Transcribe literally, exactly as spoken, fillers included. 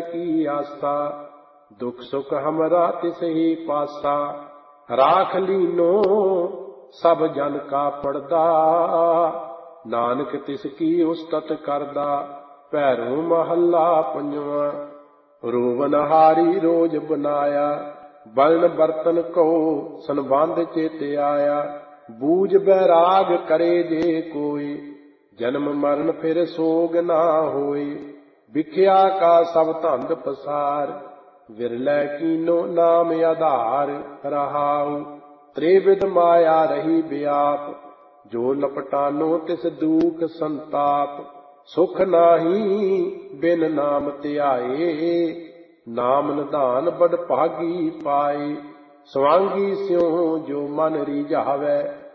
की आसा, दुख सुख हमरा तिस ही पासा। राख लीनो सब जन का पड़दा, नानक तिसकी उस्तत करदा। भैरो महला पंजवा। रोवनहारी रोज बनाया, बलन बर्तन को संबंध चेत आया। बूझ बैराग करे जे कोई, जन्म मरण फिर सोग ना होई। विख्या का सब धंध पसार, विरलै कीनो नाम आधार। रहाऊ त्रिविध माया रही व्याप, जो लपटानो तिस दुख संताप। सुख नाही बिन नाम ध्याए, नाम निधान बड़ भागी पाए। स्वांगी स्यों जो मन रिझावै,